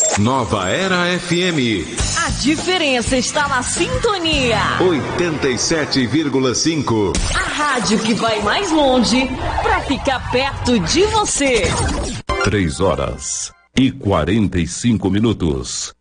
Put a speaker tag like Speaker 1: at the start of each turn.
Speaker 1: Nova Era FM.
Speaker 2: A diferença está na sintonia.
Speaker 1: 87,5.
Speaker 2: A rádio que vai mais longe para ficar perto de você.
Speaker 3: 3 horas e 45 minutos.